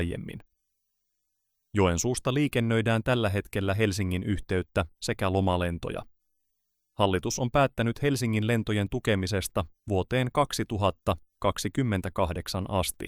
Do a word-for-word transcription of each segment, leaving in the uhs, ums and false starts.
aiemmin. Joensuusta liikennöidään tällä hetkellä Helsingin yhteyttä sekä lomalentoja. Hallitus on päättänyt Helsingin lentojen tukemisesta vuoteen kaksituhattakaksikymmentäkahdeksan asti.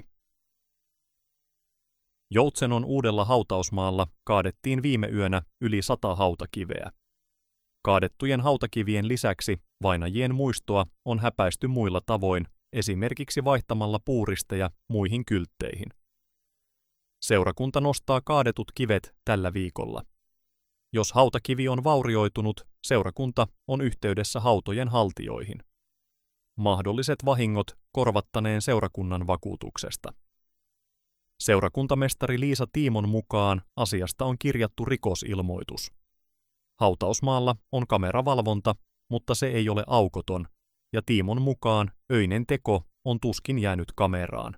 Joutsenon Uudella hautausmaalla kaadettiin viime yönä yli sata hautakiveä. Kaadettujen hautakivien lisäksi vainajien muistoa on häpäisty muilla tavoin, esimerkiksi vaihtamalla puuristeja muihin kyltteihin. Seurakunta nostaa kaadetut kivet tällä viikolla. Jos hautakivi on vaurioitunut, seurakunta on yhteydessä hautojen haltijoihin. Mahdolliset vahingot korvattaneen seurakunnan vakuutuksesta. Seurakuntamestari Liisa Tiimon mukaan asiasta on kirjattu rikosilmoitus. Hautausmaalla on kameravalvonta, mutta se ei ole aukoton, ja Tiimon mukaan öinen teko on tuskin jäänyt kameraan.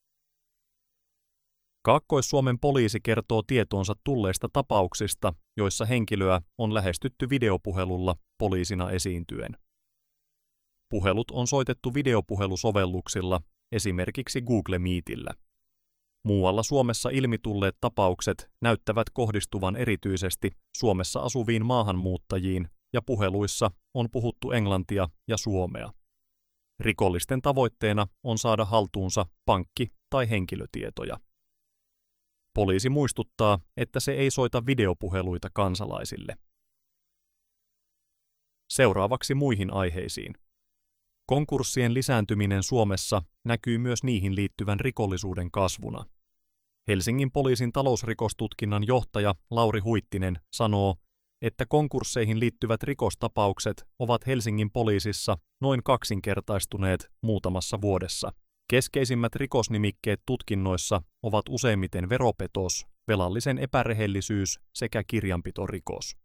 Kaakkois-Suomen poliisi kertoo tietoonsa tulleista tapauksista, joissa henkilöä on lähestytty videopuhelulla poliisina esiintyen. Puhelut on soitettu videopuhelusovelluksilla, esimerkiksi Google Meetillä. Muualla Suomessa ilmitulleet tapaukset näyttävät kohdistuvan erityisesti Suomessa asuviin maahanmuuttajiin, ja puheluissa on puhuttu englantia ja suomea. Rikollisten tavoitteena on saada haltuunsa pankki- tai henkilötietoja. Poliisi muistuttaa, että se ei soita videopuheluita kansalaisille. Seuraavaksi muihin aiheisiin. Konkurssien lisääntyminen Suomessa näkyy myös niihin liittyvän rikollisuuden kasvuna. Helsingin poliisin talousrikostutkinnan johtaja Lauri Huittinen sanoo, että konkursseihin liittyvät rikostapaukset ovat Helsingin poliisissa noin kaksinkertaistuneet muutamassa vuodessa. Keskeisimmät rikosnimikkeet tutkinnoissa ovat useimmiten veropetos, velallisen epärehellisyys sekä kirjanpitorikos.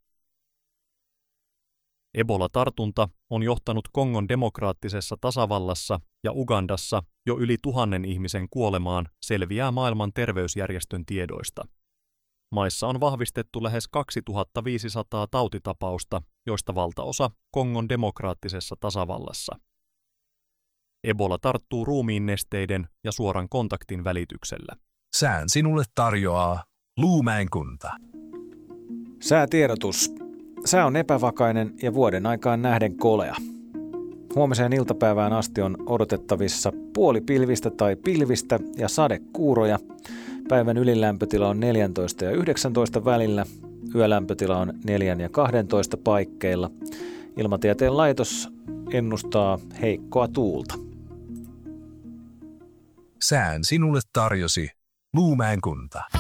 Ebola-tartunta on johtanut Kongon demokraattisessa tasavallassa ja Ugandassa jo yli tuhannen ihmisen kuolemaan, selviää maailman terveysjärjestön tiedoista. Maissa on vahvistettu lähes kaksituhattaviisisataa tautitapausta, joista valtaosa Kongon demokraattisessa tasavallassa. Ebola tarttuu ruumiinnesteiden ja suoran kontaktin välityksellä. Sään sinulle tarjoaa Luumäen kunta. Säätiedotus. Sää on epävakainen ja vuoden aikaan nähden kolea. Huomiseen iltapäivään asti on odotettavissa puolipilvistä tai pilvistä ja sadekuuroja. Päivän ylilämpötila on neljätoista ja yhdeksäntoista välillä. Yölämpötila on neljä ja kaksitoista paikkeilla. Ilmatieteen laitos ennustaa heikkoa tuulta. Sään sinulle tarjosi Luumäen kunta.